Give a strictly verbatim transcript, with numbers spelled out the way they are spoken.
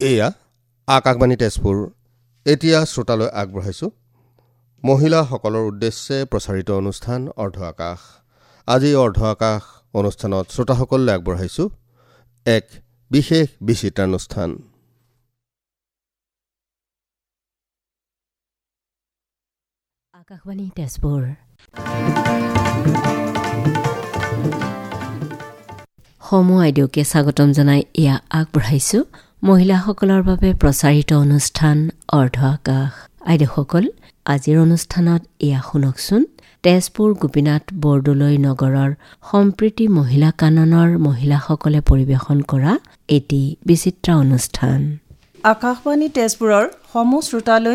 এয়া আকাশবাণী তেজপুৰ। এতিয়া শ্ৰোতালৈ আগবঢ়াইছোঁ মহিলাসকলৰ উদ্দেশ্যে প্ৰচাৰিত অনুষ্ঠান অৰ্ধ আকাশ। আজি অৰ্ধ আকাশ অনুষ্ঠানত শ্ৰোতাসকললৈ আগবঢ়াইছোঁ এক বিশেষ বিচিত্ৰানুষ্ঠান। আকাশবাণী তেজপুৰ। সমূহ আইদেউকে স্বাগতম জনাই এয়া আগবঢ়াইছোঁ মহিলাসকলৰ বাবে প্ৰচাৰিত অনুষ্ঠান অৰ্ধ আকাশ। আইদেউসকল, আজিৰ অনুষ্ঠানত এয়া শুনকচোন তেজপুৰ গোপীনাথ বৰদলৈ নগৰৰ সম্প্ৰীতি মহিলা কাননৰ মহিলাসকলে পৰিৱেশন কৰা এটি বিচিত্ৰ অনুষ্ঠান। আকাশবাণী তেজপুৰৰ সমূহ শ্ৰোতালৈ